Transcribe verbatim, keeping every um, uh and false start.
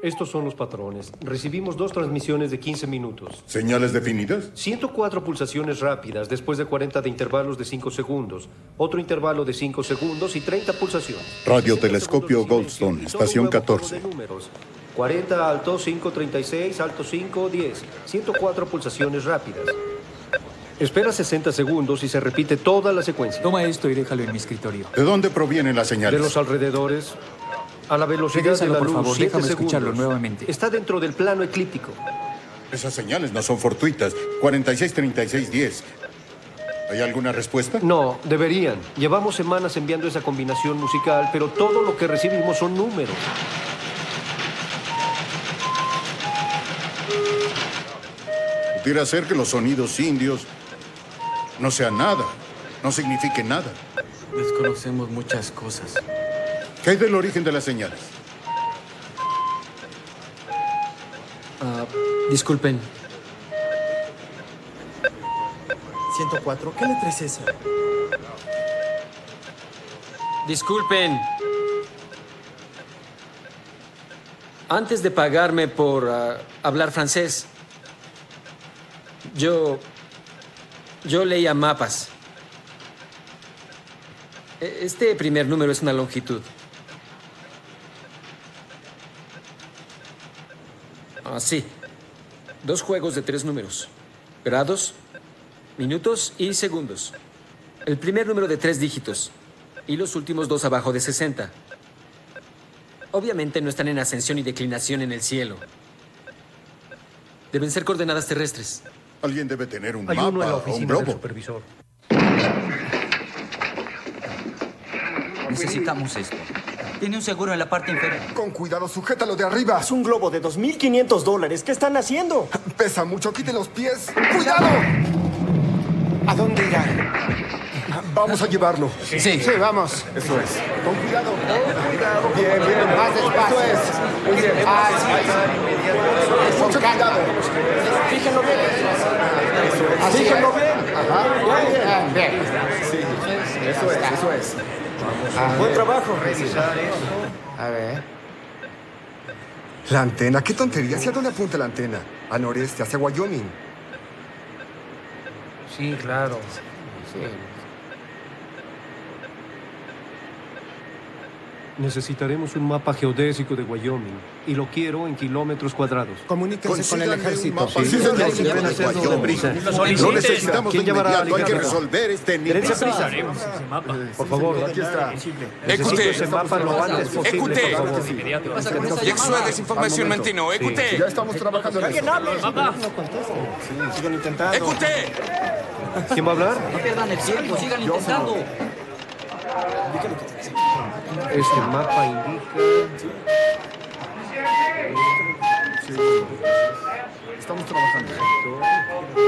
Estos son los patrones. Recibimos dos transmisiones de quince minutos. ¿Señales definidas? ciento cuatro pulsaciones rápidas después de cuarenta de intervalos de cinco segundos. Otro intervalo de cinco segundos y treinta pulsaciones. Radiotelescopio Goldstone, estación catorce. cuarenta alto, cinco treinta y seis, alto cinco, diez. ciento cuatro pulsaciones rápidas. Espera sesenta segundos y se repite toda la secuencia. Toma esto y déjalo en mi escritorio. ¿De dónde provienen las señales? De los alrededores. A la velocidad Regrésalo, de la por luz, favor, siete déjame segundos. escucharlo nuevamente. Está dentro del plano eclíptico. Esas señales no son fortuitas. cuarenta y seis, treinta y seis, diez. ¿Hay alguna respuesta? No, deberían. Llevamos semanas enviando esa combinación musical, pero todo lo que recibimos son números. Pudiera ser que los sonidos indios no sean nada, no signifiquen nada. Desconocemos muchas cosas. ¿Qué hay del origen de las señales? Uh, disculpen. ciento cuatro. ¿Qué letra es esa? Disculpen. Antes de pagarme por uh, hablar francés, yo... yo leía mapas. Este primer número es una longitud. Ah, sí. Dos juegos de tres números. Grados, minutos y segundos. El primer número de tres dígitos. Y los últimos dos abajo de sesenta. Obviamente no están en ascensión y declinación en el cielo. Deben ser coordenadas terrestres. Alguien debe tener un Hay mapa uno en la o un oficina globo. del supervisor. Necesitamos esto. Tiene un seguro en la parte inferior. Con cuidado, sujétalo de arriba. Es un globo de dos mil quinientos dólares. ¿Qué están haciendo? Pesa mucho, quite los pies. ¡Cuidado! ¿A dónde irá? Vamos a llevarlo. Sí. Sí, vamos. Eso es. Con cuidado. Cuidado. Bien, bien, más despacio. Eso es. Muy bien. Ah, sí. Mucho cuidado. Fíjenlo bien. Así Fíjenlo es. bien. Ajá. Bien, bien. Sí. Eso es, eso es. Ah, buen trabajo. Revisar eso. A ver. La antena, qué tontería. ¿Hacia dónde apunta la antena? Al noreste, hacia Wyoming. Sí, claro. Sí. Necesitaremos un mapa geodésico de Wyoming y lo quiero en kilómetros cuadrados. Comuníquense con el Consíganme un ejército. mapa Sí, geodésico sí, de deben hacerlo Wyoming. deprisa. Lo necesitamos de ¿Quién llevará inmediato. al Hay que encargo? resolver este enigma. Dense prisa. Por favor. Aquí está. Necesito ese mapa lo antes posible, Écoutez. por favor. Il y a que soit des informations maintenant. Écoutez. Ya estamos trabajando en ¡Alguien eso. hable! Sí, sigan intentando. Écoutez. ¿Quién va a hablar? No pierdan el tiempo, sigan intentando. Este mapa indica... Estamos trabajando.